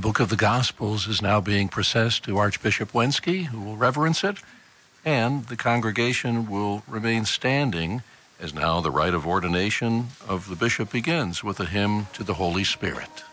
book of the Gospels is now being processed to Archbishop Wensky, who will reverence it, and the congregation will remain standing as now the rite of ordination of the bishop begins with a hymn to the Holy Spirit.